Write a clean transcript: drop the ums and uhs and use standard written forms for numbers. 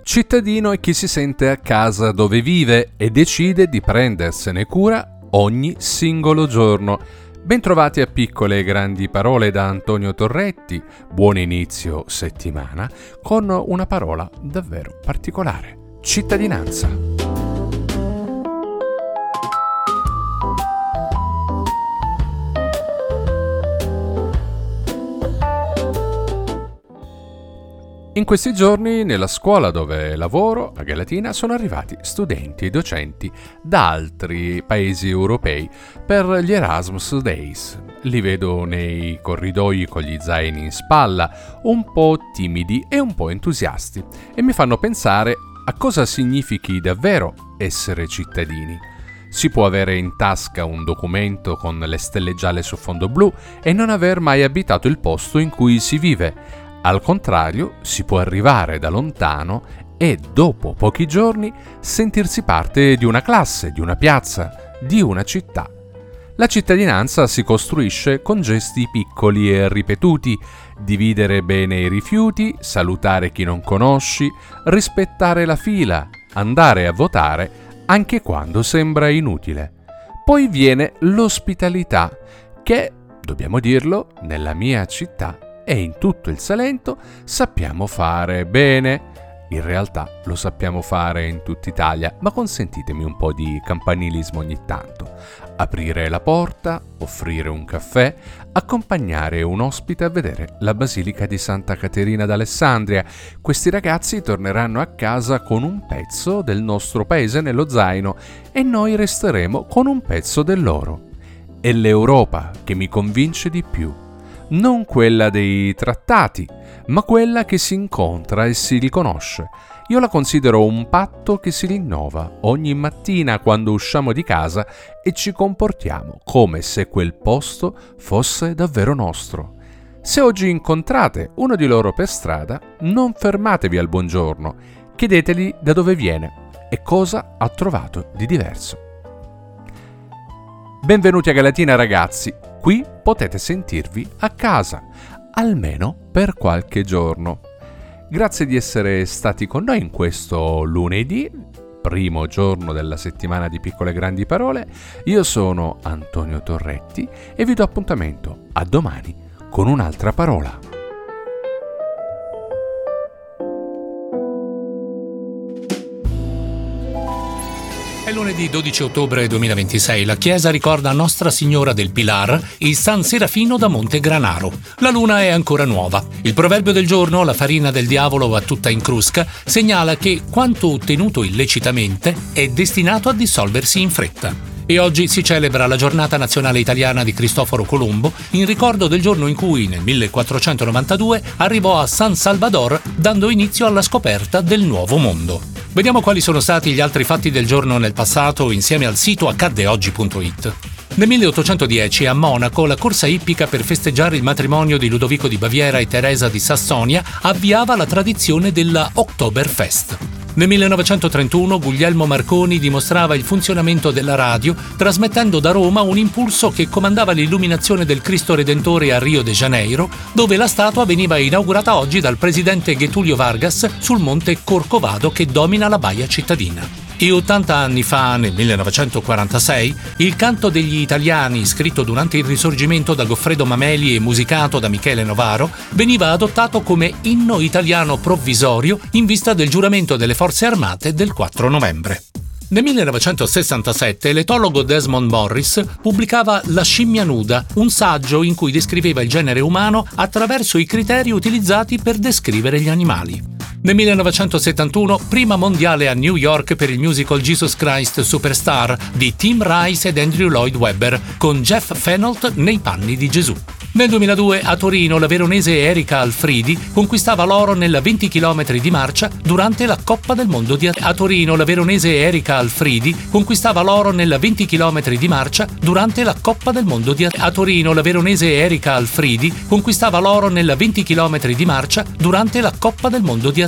Cittadino è chi si sente a casa dove vive e decide di prendersene cura ogni singolo giorno. Bentrovati a Piccole e Grandi Parole da Antonio Torretti. Buon inizio settimana con una parola davvero particolare: cittadinanza. In questi giorni nella scuola dove lavoro, a Galatina, sono arrivati studenti e docenti da altri paesi europei per gli Erasmus Days. Li vedo nei corridoi con gli zaini in spalla, un po' timidi e un po' entusiasti, e mi fanno pensare a cosa significhi davvero essere cittadini. Si può avere in tasca un documento con le stelle gialle su fondo blu e non aver mai abitato il posto in cui si vive. Al contrario, si può arrivare da lontano e, dopo pochi giorni, sentirsi parte di una classe, di una piazza, di una città. La cittadinanza si costruisce con gesti piccoli e ripetuti: dividere bene i rifiuti, salutare chi non conosci, rispettare la fila, andare a votare anche quando sembra inutile. Poi viene l'ospitalità, che, dobbiamo dirlo, nella mia città e in tutto il Salento sappiamo fare bene. In realtà lo sappiamo fare in tutta Italia, ma consentitemi un po' di campanilismo ogni tanto. Aprire la porta, offrire un caffè, accompagnare un ospite a vedere la Basilica di Santa Caterina d'Alessandria. Questi ragazzi torneranno a casa con un pezzo del nostro paese nello zaino e noi resteremo con un pezzo del loro. È l'Europa che mi convince di più. Non quella dei trattati, ma quella che si incontra e si riconosce. Io la considero un patto che si rinnova ogni mattina quando usciamo di casa e ci comportiamo come se quel posto fosse davvero nostro. Se oggi incontrate uno di loro per strada, non fermatevi al buongiorno, chiedetegli da dove viene e cosa ha trovato di diverso. Benvenuti a Galatina, ragazzi. Qui potete sentirvi a casa, almeno per qualche giorno. Grazie di essere stati con noi in questo lunedì, primo giorno della settimana di Piccole e Grandi Parole. Io sono Antonio Torretti e vi do appuntamento a domani con un'altra parola. È lunedì 12 ottobre 2026. La chiesa ricorda Nostra Signora del Pilar e San Serafino da Montegranaro. La luna è ancora nuova. Il proverbio del giorno, la farina del diavolo va tutta in crusca, segnala che quanto ottenuto illecitamente è destinato a dissolversi in fretta. E oggi si celebra la giornata nazionale italiana di Cristoforo Colombo, in ricordo del giorno in cui, nel 1492, arrivò a San Salvador, dando inizio alla scoperta del Nuovo Mondo. Vediamo quali sono stati gli altri fatti del giorno nel passato insieme al sito accaddeoggi.it. Nel 1810 a Monaco la corsa ippica per festeggiare il matrimonio di Ludovico di Baviera e Teresa di Sassonia avviava la tradizione della Oktoberfest. Nel 1931 Guglielmo Marconi dimostrava il funzionamento della radio trasmettendo da Roma un impulso che comandava l'illuminazione del Cristo Redentore a Rio de Janeiro, dove la statua veniva inaugurata oggi dal presidente Getúlio Vargas sul monte Corcovado che domina la baia cittadina. E 80 anni fa, nel 1946, il Canto degli Italiani, scritto durante il Risorgimento da Goffredo Mameli e musicato da Michele Novaro, veniva adottato come inno italiano provvisorio in vista del giuramento delle Forze Armate del 4 novembre. Nel 1967 l'etologo Desmond Morris pubblicava La scimmia nuda, un saggio in cui descriveva il genere umano attraverso i criteri utilizzati per descrivere gli animali. Nel 1971, prima mondiale a New York per il musical Jesus Christ Superstar di Tim Rice ed Andrew Lloyd Webber, con Jeff Fennolt nei panni di Gesù. Nel 2002 a Torino la veronese Erika Alfridi conquistava l'oro nella 20 km di marcia durante la Coppa del Mondo di A Torino la veronese Erika Alfridi conquistava l'oro nella 20 km di marcia durante la Coppa del Mondo di A Torino la veronese Erika Alfridi conquistava l'oro nella 20 km di marcia durante la Coppa del Mondo di